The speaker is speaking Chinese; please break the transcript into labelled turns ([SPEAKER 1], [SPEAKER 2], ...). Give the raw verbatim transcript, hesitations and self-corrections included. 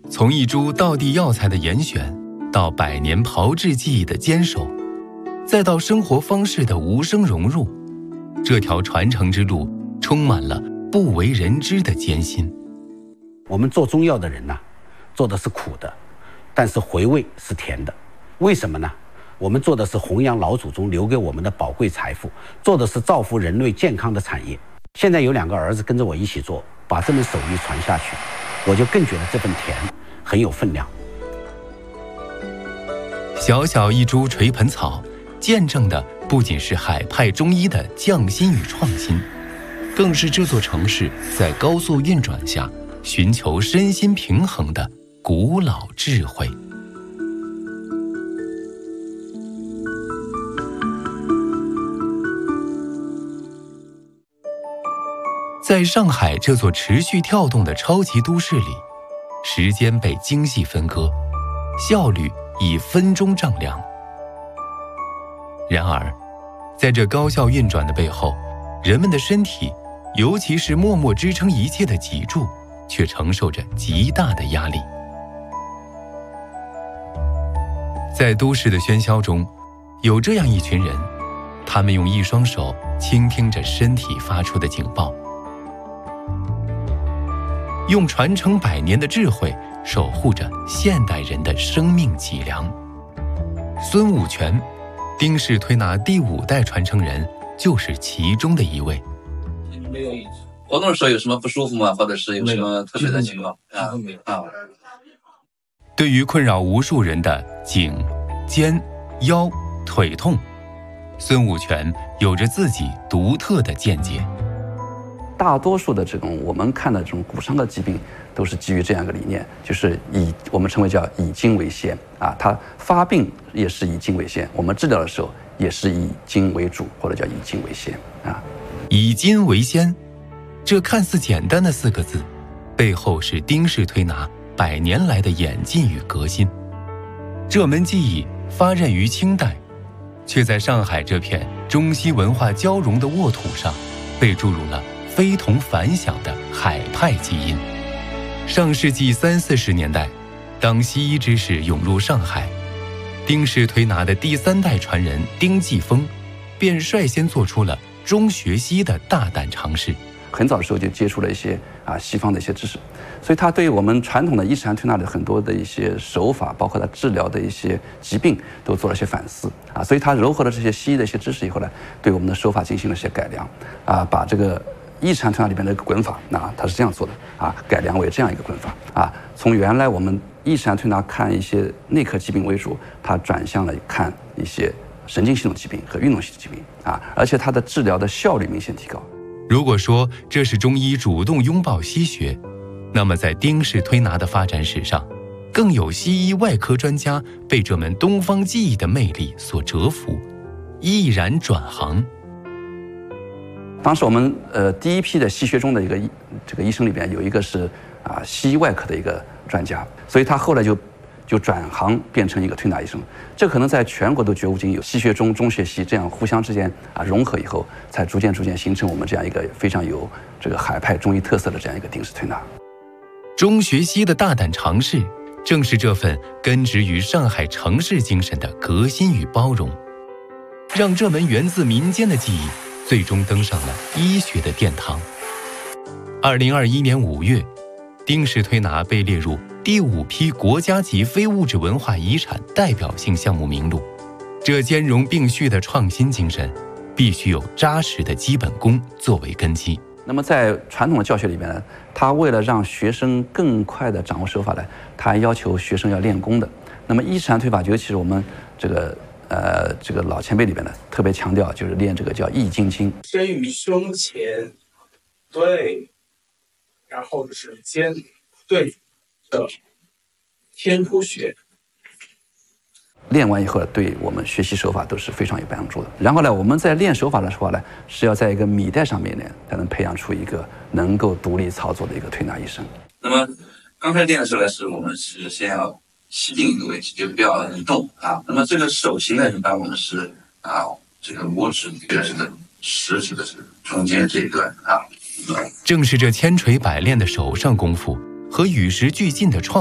[SPEAKER 1] 从一株道地药材的严选，到百年炮制技艺的坚守，再到生活方式的无声融入，这条传承之路充满了不为人知的艰辛。
[SPEAKER 2] 我们做中药的人呢、啊，做的是苦的，但是回味是甜的。为什么呢？我们做的是弘扬老祖宗留给我们的宝贵财富，做的是造福人类健康的产业。现在有两个儿子跟着我一起做，把这门手艺传下去，我就更觉得这份甜很有分量。
[SPEAKER 1] 小小一株垂盆草，见证的不仅是海派中医的匠心与创新，更是这座城市在高速运转下寻求身心平衡的古老智慧。在上海这座持续跳动的超级都市里，时间被精细分割，效率以分钟丈量。然而，在这高效运转的背后，人们的身体，尤其是默默支撑一切的脊柱，却承受着极大的压力。在都市的喧嚣中，有这样一群人，他们用一双手倾听着身体发出的警报，用传承百年的智慧守护着现代人的生命脊梁。孙武全，丁氏推拿第五代传承人，就是其中的一位。
[SPEAKER 3] 没有活动的时候有什么不舒服吗？或者是有什么特别的情况？啊啊！
[SPEAKER 1] 对于困扰无数人的颈、肩、腰、腿痛，孙武全有着自己独特的见解。
[SPEAKER 4] 大多数的这种我们看的这种骨伤的疾病，都是基于这样一个理念，就是以我们称为叫以筋为先啊，它发病也是以筋为先，我们治疗的时候也是以筋为主，或者叫以筋为先啊。
[SPEAKER 1] 以筋为先，这看似简单的四个字，背后是丁氏推拿百年来的演进与革新。这门技艺发轫于清代，却在上海这片中西文化交融的沃土上，被注入了非同凡响的海派基因。上世纪三四十年代，当西医知识涌入上海，丁氏推拿的第三代传人丁继峰，便率先做出了中学西的大胆尝试。
[SPEAKER 4] 很早的时候就接触了一些啊西方的一些知识，所以他对我们传统的伊斯兰推拿的很多的一些手法，包括他治疗的一些疾病，都做了一些反思啊。所以他糅合了这些西医的一些知识以后呢，对我们的手法进行了一些改良啊，把这个伊斯兰推拿里面的滚法，啊，他是这样做的啊，改良为这样一个滚法啊。从原来我们伊斯兰推拿看一些内科疾病为主，他转向了看一些神经系统疾病和运动系统疾病啊，而且它的治疗的效率明显提高。
[SPEAKER 1] 如果说这是中医主动拥抱西学，那么在丁氏推拿的发展史上，更有西医外科专家被这门东方技艺的魅力所折服，毅然转行。
[SPEAKER 4] 当时我们呃第一批的西学中的一个这个医生里边，有一个是啊西医外科的一个专家，所以他后来就就转行变成一个推拿医生。这可能在全国都绝无仅有，西学中、中学西这样互相之间啊融合以后，才逐渐逐渐形成我们这样一个非常有这个海派中医特色的这样一个丁氏推拿。
[SPEAKER 1] 中学西的大胆尝试，正是这份根植于上海城市精神的革新与包容，让这门源自民间的技艺最终登上了医学的殿堂。二零二一年五月，丁氏推拿被列入第五批国家级非物质文化遗产代表性项目名录。这兼容并蓄的创新精神，必须有扎实的基本功作为根基。
[SPEAKER 4] 那么在传统的教学里面呢，他为了让学生更快地掌握手法呢，他要求学生要练功的。那么伊斯兰推法，尤其是我们这个呃这个老前辈里边呢，特别强调就是练这个叫易筋经。
[SPEAKER 5] 身于胸前，对，然后指尖对的天突穴。
[SPEAKER 4] 练完以后，对我们学习手法都是非常有帮助的。然后呢，我们在练手法的时候呢，是要在一个米袋上面练，才能培养出一个能够独立操作的一个推拿医生。
[SPEAKER 3] 那么刚才练的时候呢，是我们是先要吸定一个位置，就不要移动啊。那么这个手型呢，一般我们是啊，这个拇指跟这个食指的是中间这一段啊。
[SPEAKER 1] 正是这千锤百炼的手上功夫和与时俱进的创